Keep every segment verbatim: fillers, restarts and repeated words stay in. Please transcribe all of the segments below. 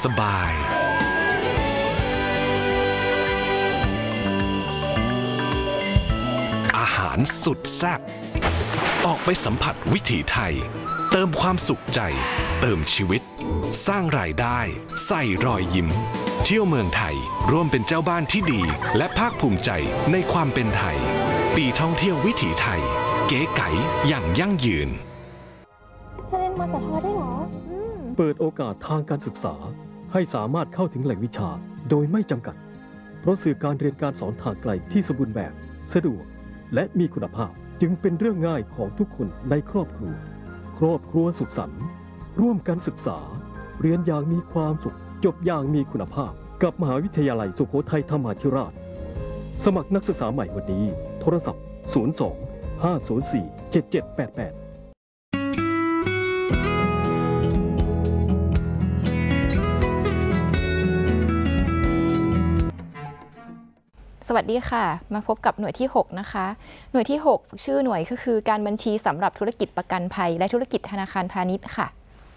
สบายอาหารสุดแซ่บออกไปสัมผัสวิถีไทยเติมความสุขใจเติมชีวิตสร้างรายได้ใส่รอยยิ้มเที่ยวเมืองไทยร่วมเป็นเจ้าบ้านที่ดีและภาคภูมิใจในความเป็นไทยปีท่องเที่ยววิถีไทยเก๋ไก๋อย่างยั่งยืนจะเรียนมสทได้หรอเปิดโอกาสทางการศึกษาให้สามารถเข้าถึงแหล่งวิชาโดยไม่จำกัดเพราะสื่อการเรียนการสอนทางไกลที่สมบูรณ์แบบสะดวกและมีคุณภาพจึงเป็นเรื่องง่ายของทุกคนในครอบครัวครอบครัวสุขสันต์ร่วมกันศึกษาเรียนอย่างมีความสุขจบอย่างมีคุณภาพกับมหาวิทยาลัยสุโขทัยธรรมาธิราชสมัครนักศึกษาใหม่วันนี้โทรศัพท์ศูนย์ สอง ห้า ศูนย์ สี่ เจ็ด เจ็ด แปด แปดสวัสดีค่ะมาพบกับหน่วยที่หกนะคะหน่วยที่หกชื่อหน่วยก็คือการบัญชีสำหรับธุรกิจประกันภัยและธุรกิจธนาคารพาณิชย์ค่ะ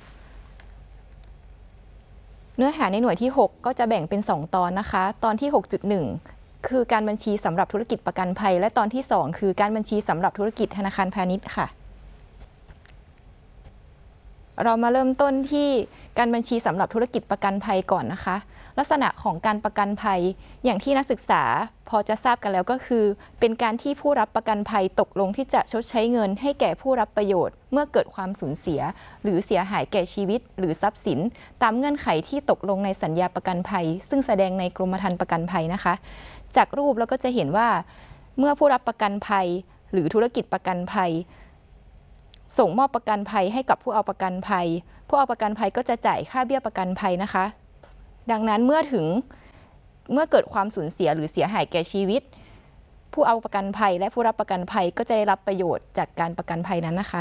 เนื้อหาในหน่วยที่หกก็จะแบ่งเป็นสองตอนนะคะตอนที่ หกจุดหนึ่ง คือการบัญชีสำหรับธุรกิจประกันภัยและตอนที่สองคือการบัญชีสำหรับธุรกิจธนาคารพาณิชย์ค่ะเรามาเริ่มต้นที่การบัญชีสำหรับธุรกิจประกันภัยก่อนนะคะลักษณะของการประกันภัยอย่างที่นักศึกษาพอจะทราบกันแล้วก็คือเป็นการที่ผู้รับประกันภัยตกลงที่จะชดใช้เงินให้แก่ผู้รับประโยชน์เมื่อเกิดความสูญเสียหรือเสียหายแก่ชีวิตหรือทรัพย์สินตามเงื่อนไขที่ตกลงในสัญญาประกันภัยซึ่งแสดงในกรมธรรม์ประกันภัยนะคะจากรูปเราก็จะเห็นว่าเมื่อผู้รับประกันภัยหรือธุรกิจประกันภัยส่งมอบประกันภัยให้กับผู้เอาประกันภัยผู้เอาประกันภัยก็จะจ่ายค่าเบี้ยประกันภัยนะคะดังนั้นเมื่อถึงเมื่อเกิดความสูญเสียหรือเสียหายแก่ชีวิตผู้เอาประกันภัยและผู้รับประกันภัยก็จะได้รับประโยชน์จากการประกันภัยนั้นนะคะ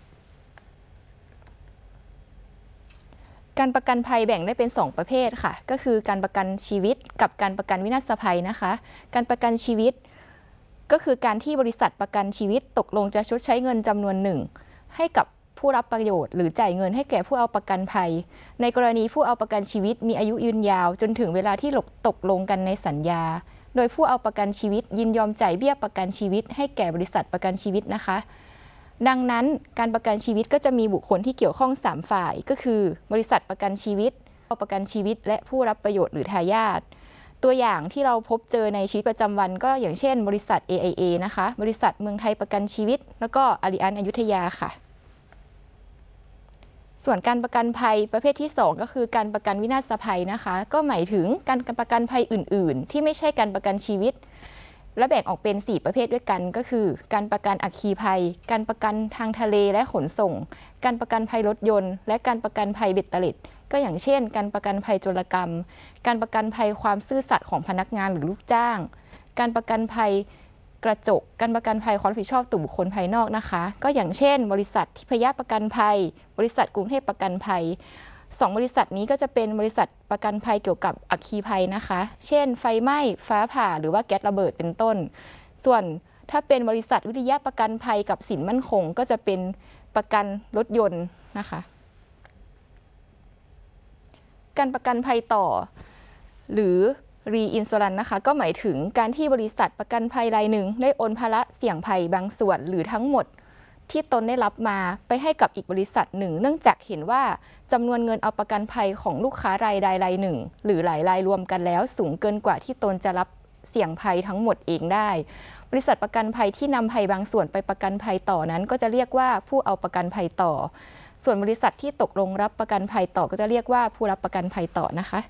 การประกันภัยแบ่งได้เป็นสองประเภทค่ะก็คือการประกันชีวิตกับการประกันวินาศภัยนะคะการประกันชีวิตก็คือการที่บริษัทประกันชีวิตตกลงจะชดใช้เงินจำนวนหนึ่งให้กับผู้รับประโยชน์หรือจ่ายเงินให้แก่ผู้เอาประกันภัยในกรณีผู้เอาประกันชีวิตมีอายุยืนยาวจนถึงเวลาที่ตกลงกันในสัญญาโดยผู้เอาประกันชีวิตยินยอมจ่ายเบี้ยประกันชีวิตให้แก่บริษัทประกันชีวิตนะคะดังนั้นการประกันชีวิตก็จะมีบุคคลที่เกี่ยวข้องสามฝ่ายก็คือบริษัทประกันชีวิตผู้ประกันชีวิตและผู้รับประโยชน์หรือทายาทตัวอย่างที่เราพบเจอในชีวิตประจำวันก็อย่างเช่นบริษัท เอ ไอ เอ นะคะบริษัทเมืองไทยประกันชีวิตแล้วก็อาริอันอยุธยาค่ะส่วนการประกันภัยประเภทที่สองก็คือการประกันวินาศภัยนะคะก็หมายถึงการประกันภัยอื่นๆที่ไม่ใช่การประกันชีวิตและแบ่งออกเป็นสี่ประเภทด้วยกันก็คือการประกันอัคคีภัยการประกันทางทะเลและขนส่งการประกันภัยรถยนต์และการประกันภัยเบ็ดเตล็ดก็อย่างเช่นการประกันภัยโจรกรรมการประกันภัยความซื่อสัตย์ของพนักงานหรือลูกจ้างการประกันภัยกระจกการประกันภัยความรับผิดชอบต่อบุคคลภายนอกนะคะก็อย่างเช่นบริษัททิพยประกันภัยบริษัทกรุงเทพประกันภัยสองบริษัทนี้ก็จะเป็นบริษัทประกันภัยเกี่ยวกับอัคคีภัยนะคะเช่นไฟไหม้ฟ้าผ่าหรือว่าแก๊สระเบิดเป็นต้นส่วนถ้าเป็นบริษัทวิทยาประกันภัยกับสินมั่นคงก็จะเป็นประกันรถยนต์นะคะการประกันภัยต่อหรือรีอินชัวรันซ์นะคะก็หมายถึงการที่บริษัทประกันภัยรายหนึ่งได้โอนภาระเสี่ยงภัยบางส่วนหรือทั้งหมดที่ตนได้รับมาไปให้กับอีกบริษัทหนึ่งเนื่องจากเห็นว่าจำนวนเงินเอาประกันภัยของลูกค้ารายใดรายหนึ่งหรือหลายรายรวมกันแล้วสูงเกินกว่าที่ตนจะรับเสี่ยงภัยทั้งหมดเองได้บริษัทประกันภัยที่นำภัยบางส่วนไปประกันภัยต่อนั้นก็จะเรียกว่าผู้เอาประกันภัยต่อส่วนบริษัทที่ตกลงรับประกันภัยต่อก็จะเรียกว่าผู้รับประกันภัยต่อนะคะ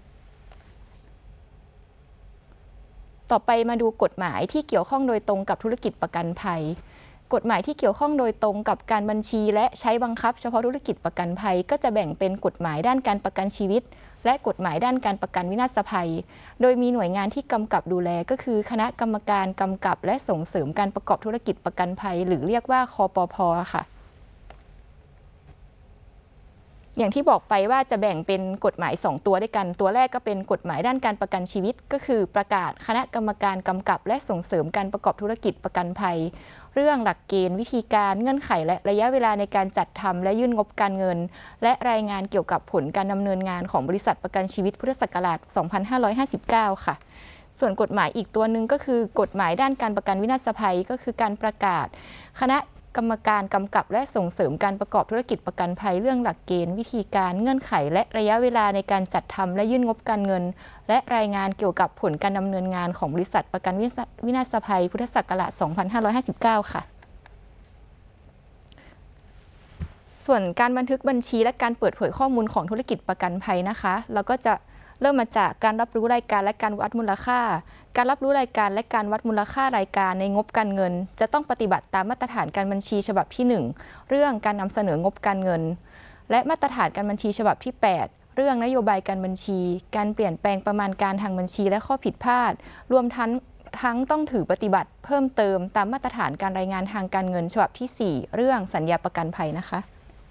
ต่อไปมาดูกฎหมายที่เกี่ยวข้องโดยตรงกับธุรกิจประกันภัยกฎหมายที่เกี่ยวข้องโดยตรงกับการบัญชีและใช้บังคับเฉพาะธุรกิจประกันภัยก็จะแบ่งเป็นกฎหมายด้านการประกันชีวิตและกฎหมายด้านการประกันวินาศภัยโดยมีหน่วยงานที่กำกับดูแลก็คือคณะกรรมการกำกับและส่งเสริมการประกอบธุรกิจประกันภัยหรือเรียกว่าคปภ.ค่ะอย่างที่บอกไปว่าจะแบ่งเป็นกฎหมายสองตัวด้วยกันตัวแรกก็เป็นกฎหมายด้านการประกันชีวิตก็คือประกาศคณะกรรมการกำกับและส่งเสริมการประกอบธุรกิจประกันภัยเรื่องหลักเกณฑ์วิธีการเงื่อนไขและระยะเวลาในการจัดทำและยื่นงบการเงินและรายงานเกี่ยวกับผลการดำเนินงานของบริษัทประกันชีวิตพุทธศักราชสองพันห้าร้อยห้าสิบเก้าค่ะส่วนกฎหมายอีกตัวหนึ่งก็คือกฎหมายด้านการประกันวินาศภัยก็คือการประกาศคณะกรรมการกำกับและส่งเสริมการประกอบธุรกิจประกันภัยเรื่องหลักเกณฑ์วิธีการเงื่อนไขและระยะเวลาในการจัดทำและยื่นงบการเงินและรายงานเกี่ยวกับผลการดำเนินงานของบริษัทประกันวินาศภัยพุทธศักราชสองพันห้าร้อยห้าสิบเก้าค่ะส่วนการบันทึกบัญชีและการเปิดเผยข้อมูลของธุรกิจประกันภัยนะคะเราก็จะเริ่มมาจากการรับรู้รายการและการวัดมูลค่าการรับรู้รายการและการวัดมูลค่ารายการในงบการเงินจะต้องปฏิบัติตามมาตรฐานการบัญชีฉบับที่หนึ่งเรื่องการนำเสนองบการเงินและมาตรฐานการบัญชีฉบับที่แปดเรื่องนโยบายการบัญชีการเปลี่ยนแปลงประมาณการทางบัญชีและข้อผิดพลาดรวมทั้งทั้งต้องถือปฏิบัติเพิ่มเติมตามมาตรฐานการรายงานทางการเงินฉบับที่สี่เรื่องสัญญาประกันภัยนะคะ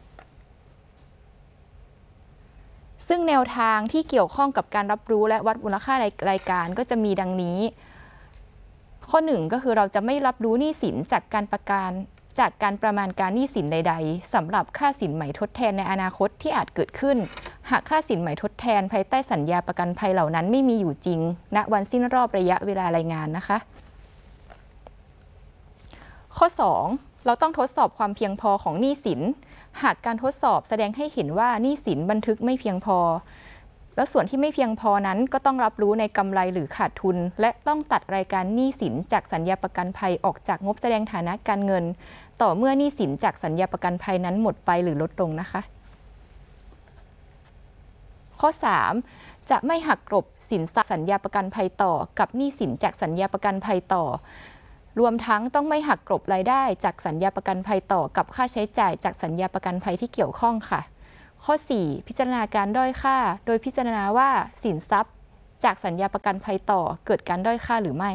ซึ่งแนวทางที่เกี่ยวข้องกับการรับรู้และวัดมูลค่ารายการก็จะมีดังนี้ข้อหนึ่งก็คือเราจะไม่รับรู้หนี้สินจากการประกันจากการประมาณการหนี้สินใดๆสำหรับค่าสินใหม่ทดแทนในอนาคตที่อาจเกิดขึ้นหากค่าสินใหม่ทดแทนภายใต้สัญญาประกันภัยเหล่านั้นไม่มีอยู่จริงณวันสิ้นรอบระยะเวลารายงานนะคะข้อสองเราต้องทดสอบความเพียงพอของหนี้สินหากการทดสอบแสดงให้เห็นว่าหนี้สินบันทึกไม่เพียงพอแล้วส่วนที่ไม่เพียงพอนั้นก็ต้องรับรู้ในกำไรหรือขาดทุนและต้องตัดรายการหนี้สินจากสัญญาประกันภัยออกจากงบแสดงฐานะการเงินต่อเมื่อหนี้สินจากสัญญาประกันภัยนั้นหมดไปหรือลดลงนะคะข้อสามจะไม่หักกลบสินทรัพย์สัญญาประกันภัยต่อกับหนี้สินจากสัญญาประกันภัยต่อรวมทั้งต้องไม่หักกลบรายได้จากสัญญาประกันภัยต่อกับค่าใช้จ่ายจากสัญญาประกันภัยที่เกี่ยวข้องค่ะข้อสี่พิจารณาการด้อยค่าโดยพิจารณาว่าสินทรัพย์จากสัญญาประกันภัยต่อเกิดการด้อยค่าหรือไม่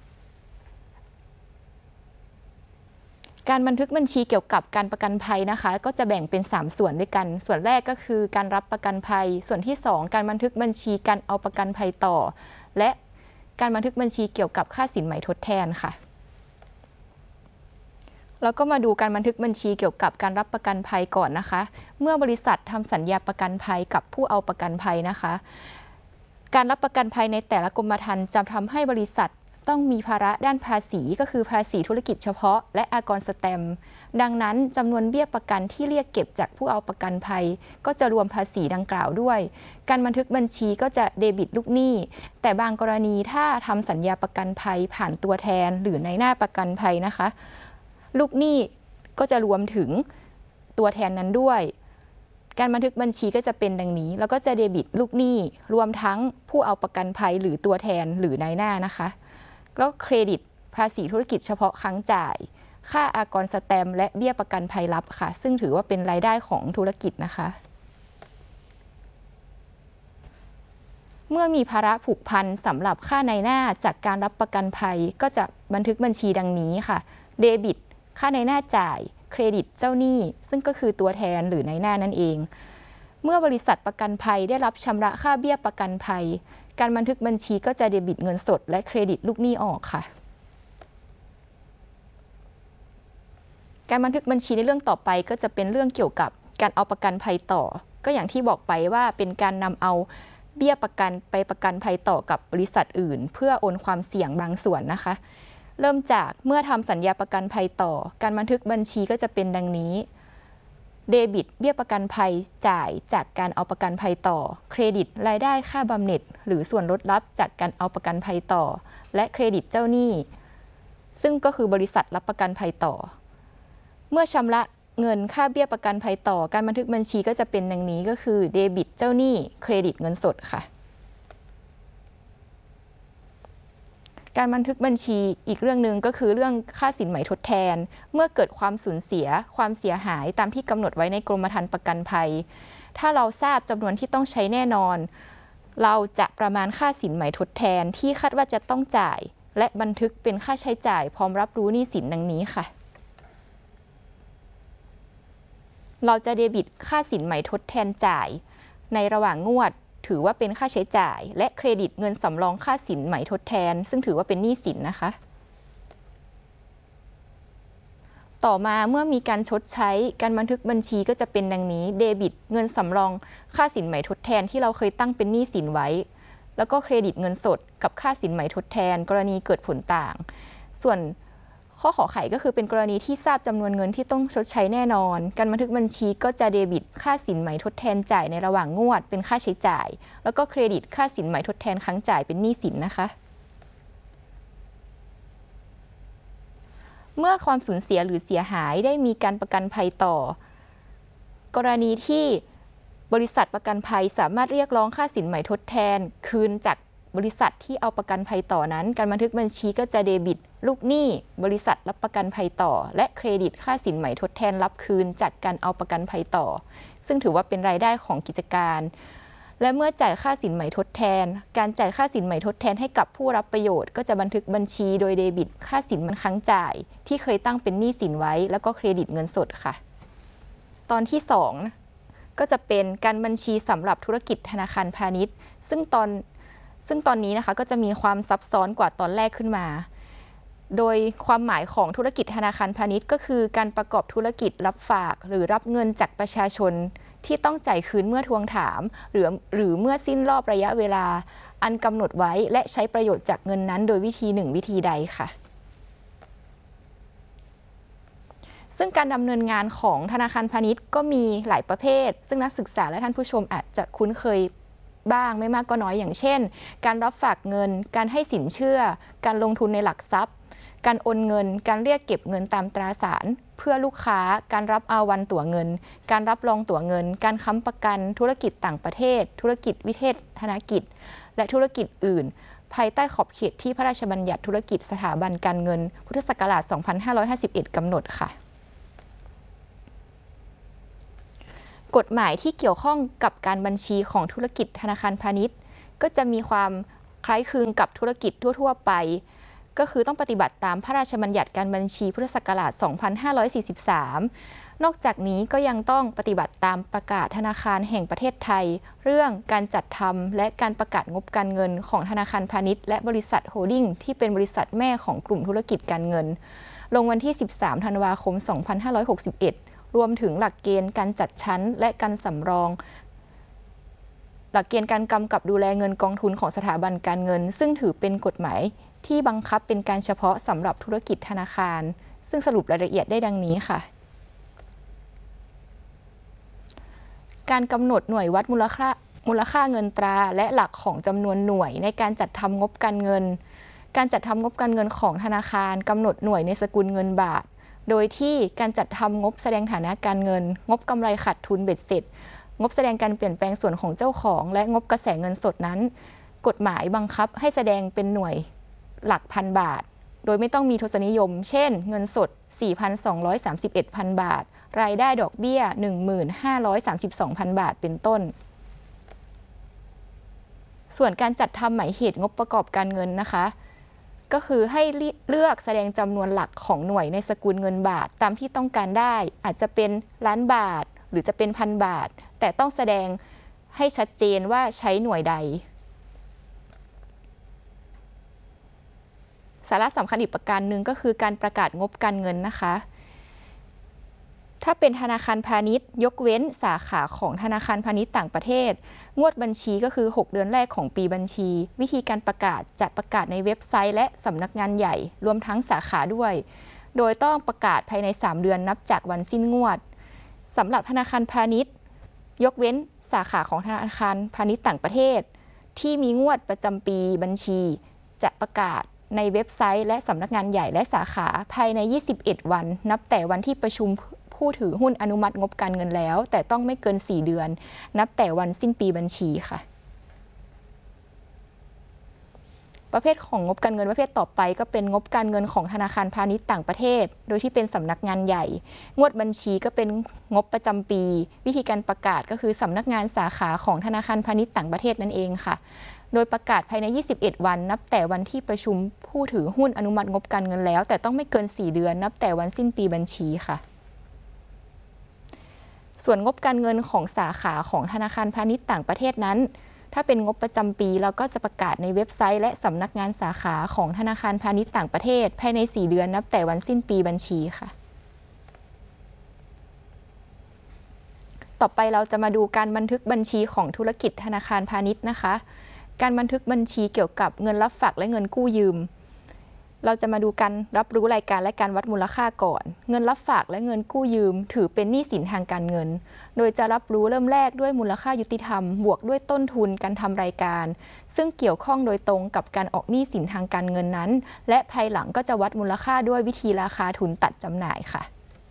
การบันทึกบัญชีเกี่ยวกับการประกันภัยนะคะก็จะแบ่งเป็นสามส่วนด้วยกันส่วนแรกก็คือการรับประกันภัยส่วนที่สองการบันทึกบัญชีการเอาประกันภัยต่อและการบันทึกบัญชีเกี่ยวกับค่าสินใหม่ทดแทนค่ะแล้วก็มาดูการบันทึกบัญชีเกี่ยวกับการรับประกันภัยก่อนนะคะเมื่อบริษัททำสัญญาประกันภัยกับผู้เอาประกันภัยนะคะการรับประกันภัยในแต่ละกรมธรรม์จะทำให้บริษัทต้องมีภาระด้านภาษีก็คือภาษีธุรกิจเฉพาะและอากรสแตมป์ดังนั้นจำนวนเบี้ยประกันที่เรียกเก็บจากผู้เอาประกันภัยก็จะรวมภาษีดังกล่าวด้วยการบันทึกบัญชีก็จะเดบิตลูกหนี้แต่บางกรณีถ้าทำสัญญาประกันภัยผ่านตัวแทนหรือในหน้าประกันภัยนะคะลูกหนี้ก็จะรวมถึงตัวแทนนั้นด้วยการบันทึกบัญชีก็จะเป็นดังนี้แล้วก็จะเดบิตลูกหนี้รวมทั้งผู้เอาประกันภัยหรือตัวแทนหรือนายหน้านะคะแล้วเครดิตภาษีธุรกิจเฉพาะครั้งจ่ายค่าอากรสแตมป์และเบี้ยประกันภัยรับค่ะซึ่งถือว่าเป็นรายได้ของธุรกิจนะคะเมื่อมีภาระผูกพันสำหรับค่านายหน้าจากการรับประกันภัยก็จะบันทึกบัญชีดังนี้ค่ะเดบิตค่านายหน้าจ่ายเครดิตเจ้าหนี้ซึ่งก็คือตัวแทนหรือนายหน้านั่นเองเมื่อบริษัทประกันภัยได้รับชำระค่าเบี้ยประกันภัยการบันทึกบัญชีก็จะเดบิตเงินสดและเครดิตลูกหนี้ออกค่ะการบันทึกบัญชีในเรื่องต่อไปก็จะเป็นเรื่องเกี่ยวกับการเอาประกันภัยต่อก็อย่างที่บอกไปว่าเป็นการนำเอาเบี้ยประกันไปประกันภัยต่อกับบริษัทอื่นเพื่อโอนความเสี่ยงบางส่วนนะคะเริ่มจากเมื่อทำสัญญาประกันภัยต่อการบันทึกบัญชีก็จะเป็นดังนี้เดบิตเบี้ยประกันภัยจ่ายจากการเอาประกันภัยต่อเครดิตรายได้ค่าบำเหน็จหรือส่วนลดลับจากการเอาประกันภัยต่อและเครดิตเจ้าหนี้ซึ่งก็คือบริษัทรับประกันภัยต่อเมื่อชำระเงินค่าเบี้ยประกันภัยต่อการบันทึกบัญชีก็จะเป็นดังนี้ก็คือเดบิตเจ้าหนี้เครดิตเงินสดค่ะการบันทึกบัญชีอีกเรื่องหนึ่งก็คือเรื่องค่าสินไหมทดแทนเมื่อเกิดความสูญเสียความเสียหายตามที่กำหนดไว้ในกรมธรรม์ประกันภัยถ้าเราทราบจำนวนที่ต้องใช้แน่นอนเราจะประมาณค่าสินไหมทดแทนที่คาดว่าจะต้องจ่ายและบันทึกเป็นค่าใช้จ่ายพร้อมรับรู้หนี้สินดังนี้ค่ะเราจะเดบิตค่าสินไหมทดแทนจ่ายในระหว่างงวดถือว่าเป็นค่าใช้จ่ายและเครดิตเงินสำรองค่าสินไหมทดแทนซึ่งถือว่าเป็นหนี้สินนะคะต่อมาเมื่อมีการชดใช้การบันทึกบัญชีก็จะเป็นดังนี้เดบิตเงินสำรองค่าสินไหมทดแทนที่เราเคยตั้งเป็นหนี้สินไว้แล้วก็เครดิตเงินสดกับค่าสินไหมทดแทนกรณีเกิดผลต่างส่วนข้อขอไขก็คือเป็นกรณีที่ทราบจำนวนเงินที่ต้องชดใช้แน่นอนการบันทึกบัญชีก็จะเดบิตค่าสินไหมทดแทนจ่ายในระหว่างงวดเป็นค่าใช้จ่ายแล้วก็เครดิตค่าสินไหมทดแทนค้างจ่ายเป็นหนี้สินนะคะเมื่อความสูญเสียหรือเสียหายได้มีการประกันภัยต่อกรณีที่บริษัทประกันภัยสามารถเรียกร้องค่าสินไหมทดแทนคืนจากบริษัทที่เอาประกันภัยต่อนั้นการบันทึกบัญชีก็จะเดบิตลูกหนี้บริษัทรับประกันภัยต่อและเครดิตค่าสินไหมทดแทนรับคืนจากการเอาประกันภัยต่อซึ่งถือว่าเป็นรายได้ของกิจการและเมื่อจ่ายค่าสินไหมทดแทนการจ่ายค่าสินไหมทดแทนให้กับผู้รับประโยชน์ก็จะบันทึกบัญชีโดยเดบิตค่าสินมันค้างจ่ายที่เคยตั้งเป็นหนี้สินไว้แล้วก็เครดิตเงินสดค่ะตอนที่สองก็จะเป็นการบัญชีสำหรับธุรกิจธนาคารพาณิชย์ซึ่งตอนซึ่งตอนนี้นะคะก็จะมีความซับซ้อนกว่าตอนแรกขึ้นมาโดยความหมายของธุรกิจธนาคารพาณิชย์ก็คือการประกอบธุรกิจรับฝากหรือรับเงินจากประชาชนที่ต้องจ่ายคืนเมื่อทวงถามหรือหรือเมื่อสิ้นรอบระยะเวลาอันกำหนดไว้และใช้ประโยชน์จากเงินนั้นโดยวิธีหนึ่งวิธีใดค่ะซึ่งการดำเนินงานของธนาคารพาณิชย์ก็มีหลายประเภทซึ่งนักศึกษาและท่านผู้ชมอาจจะคุ้นเคยบ้างไม่มากก็น้อยอย่างเช่นการรับฝากเงินการให้สินเชื่อการลงทุนในหลักทรัพย์การโอนเงินการเรียกเก็บเงินตามตราสารเพื่อลูกค้าการรับอาวันตั๋วเงินการรับรองตั๋วเงินการค้ำประกันธุรกิจต่างประเทศธุรกิจวิเทศธนกิจและธุรกิจอื่นภายใต้ขอบเขตที่พระราชบัญญัติธุรกิจสถาบันการเงินพุทธศักราช สองพันห้าร้อยห้าสิบเอ็ด กำหนดค่ะกฎหมายที่เกี่ยวข้องกับการบัญชีของธุรกิจธนาคารพาณิชย์ก็จะมีความคล้ายคลึงกับธุรกิจทั่วๆไปก็คือต้องปฏิบัติตามพระราชบัญญัติการบัญชีพุทธศักราช สองพันห้าร้อยสี่สิบสาม นอกจากนี้ก็ยังต้องปฏิบัติตามประกาศธนาคารแห่งประเทศไทยเรื่องการจัดทำและการประกาศงบการเงินของธนาคารพาณิชย์และบริษัทโฮลดิ้งที่เป็นบริษัทแม่ของกลุ่มธุรกิจการเงินลงวันที่ สิบสาม ธันวาคม สองพันห้าร้อยหกสิบเอ็ดรวมถึงหลักเกณฑ์การจัดชั้นและการสำรองหลักเกณฑ์การกำกับดูแลเงินกองทุนของสถาบันการเงินซึ่งถือเป็นกฎหมายที่บังคับเป็นการเฉพาะสำหรับธุรกิจธนาคารซึ่งสรุปรายละเอียดได้ดังนี้ค่ะการกำหนดหน่วยวัดมูลค่ามูลค่าเงินตราและหลักของจำนวนหน่วยในการจัดทำงบการเงินการจัดทำงบการเงินของธนาคารกำหนดหน่วยในสกุลเงินบาทโดยที่การจัดทำงบแสดงฐานะการเงินงบกำไรขาดทุนเบ็ดเสร็จงบแสดงการเปลี่ยนแปลงส่วนของเจ้าของและงบกระแสเงินสดนั้นกฎหมายบังคับให้แสดงเป็นหน่วยหลักพันบาทโดยไม่ต้องมีทศนิยมเช่นเงินสด สี่พันสองร้อยสามสิบเอ็ด พันบาทรายได้ดอกเบี้ย หนึ่งหมื่นห้าร้อยสามสิบสอง พันบาทเป็นต้นส่วนการจัดทำหมายเหตุงบประกอบการเงินนะคะก็คือให้เลือกแสดงจำนวนหลักของหน่วยในสกุลเงินบาทตามที่ต้องการได้อาจจะเป็นล้านบาทหรือจะเป็นพันบาทแต่ต้องแสดงให้ชัดเจนว่าใช้หน่วยใดสาระสำคัญอีกประการหนึ่งก็คือการประกาศงบการเงินนะคะถ้าเป็นธนาคารพาณิชย์ยกเว้นสาขาของธนาคารพาณิชย์ต่างประเทศงวดบัญชีก็คือหกเดือนแรกของปีบัญชีวิธีการประกาศจะประกาศในเว็บไซต์และสำนักงานใหญ่รวมทั้งสาขาด้วยโดยต้องประกาศภายในสามเดือนนับจากวันสิ้นงวดสำหรับธนาคารพาณิชย์ยกเว้นสาขาของธนาคารพาณิชย์ต่างประเทศที่มีงวดประจำปีบัญชีจะประกาศในเว็บไซต์และสำนักงานใหญ่และสาขาภายในยี่สิบเอ็ดวันนับแต่วันที่ประชุมผู้ถือหุ้นอนุมัติงบการเงินแล้วแต่ต้องไม่เกินสี่เดือนนับแต่วันสิ้นปีบัญชีค่ะประเภทของงบการเงินประเภทต่อไปก็เป็นงบการเงินของธนาคารพาณิชย์ต่างประเทศโดยที่เป็นสำนักงานใหญ่งวดบัญชีก็เป็นงบประจำปีวิธีการประกาศก็คือสำนักงานสาขาของธนาคารพาณิชย์ต่างประเทศนั่นเองค่ะโดยประกาศภายในยี่สิบเอ็ดวันนับแต่วันที่ประชุมผู้ถือหุ้นอนุมัติงบการเงินแล้วแต่ต้องไม่เกินสี่เดือนนับแต่วันสิ้นปีบัญชีค่ะส่วนงบการเงินของสาขาของธนาคารพาณิชย์ต่างประเทศนั้นถ้าเป็นงบประจำปีเราก็จะประกาศในเว็บไซต์และสำนักงานสาขาของธนาคารพาณิชย์ต่างประเทศภายในสี่เดือนนับแต่วันสิ้นปีบัญชีค่ะต่อไปเราจะมาดูการบันทึกบัญชีของธุรกิจธนาคารพาณิชย์นะคะการบันทึกบัญชีเกี่ยวกับเงินรับฝากและเงินกู้ยืมเราจะมาดูการรับรู้รายการและการวัดมูลค่าก่อนเงินรับฝากและเงินกู้ยืมถือเป็นหนี้สินทางการเงินโดยจะรับรู้เริ่มแรกด้วยมูลค่ายุติธรรมบวกด้วยต้นทุนการทำรายการซึ่งเกี่ยวข้องโดยตรงกับการออกหนี้สินทางการเงินนั้นและภายหลังก็จะวัดมูลค่าด้วยวิธีราคาทุนตัดจำหน่ายค่ะ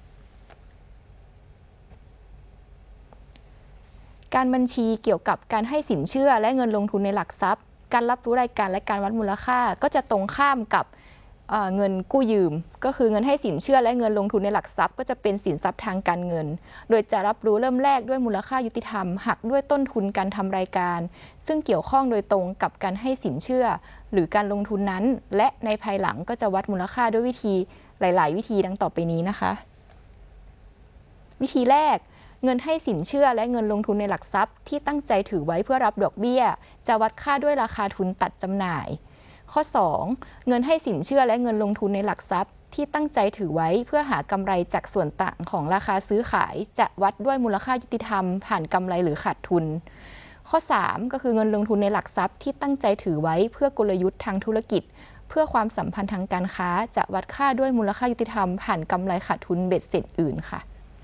การบัญชีเกี่ยวกับการให้สินเชื่อและเงินลงทุนในหลักทรัพย์การรับรู้รายการและการวัดมูลค่าก็จะตรงข้ามกับเงินกู้ยืมก็คือเงินให้สินเชื่อและเงินลงทุนในหลักทรัพย์ก็จะเป็นสินทรัพย์ทางการเงินโดยจะรับรู้เริ่มแรกด้วยมูลค่ายุติธรรมหักด้วยต้นทุนการทำรายการซึ่งเกี่ยวข้องโดยตรงกับการให้สินเชื่อหรือการลงทุนนั้นและในภายหลังก็จะวัดมูลค่าด้วยวิธีหลายๆวิธีดังต่อไปนี้นะคะวิธีแรกเงินให้สินเชื่อและเงินลงทุนในหลักทรัพย์ที่ตั้งใจถือไว้เพื่อรับดอกเบี้ยจะวัดค่าด้วยราคาทุนตัดจำหน่ายข้อสองเงินให้สินเชื่อและเงินลงทุนในหลักทรัพย์ที่ตั้งใจถือไว้เพื่อหากำไรจากส่วนต่างของราคาซื้อขายจะวัดด้วยมูลค่ายุติธรรมผ่านกำไรหรือขาดทุนข้อสามก็คือเงินลงทุนในหลักทรัพย์ที่ตั้งใจถือไว้เพื่อกลยุทธ์ทางธุรกิจเพื่อความสัมพันธ์ทางการค้าจะวัดค่าด้วยมูลค่ายุติธรรมผ่านกำไรขาดทุนเบ็ดเสร็จอื่นค่ะ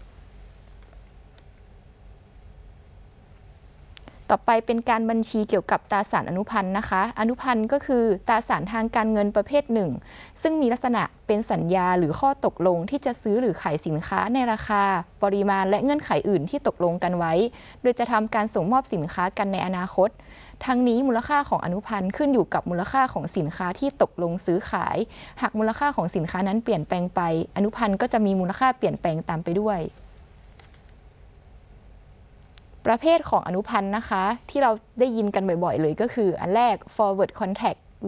ต่อไปเป็นการบัญชีเกี่ยวกับตราสารอนุพันธ์นะคะอนุพันธ์ก็คือตราสารทางการเงินประเภทหนึ่งซึ่งมีลักษณะเป็นสัญญาหรือข้อตกลงที่จะซื้อหรือขายสินค้าในราคาปริมาณและเงื่อนไขอื่นที่ตกลงกันไว้โดยจะทำการส่งมอบสินค้ากันในอนาคตทั้งนี้มูลค่าของอนุพันธ์ขึ้นอยู่กับมูลค่าของสินค้าที่ตกลงซื้อขายหากมูลค่าของสินค้านั้นเปลี่ยนแปลงไปอนุพันธ์ก็จะมีมูลค่าเปลี่ยนแปลงตามไปด้วยประเภทของอนุพันธ์นะคะที่เราได้ยินกันบ่อยๆเลยก็คืออันแรก forward contract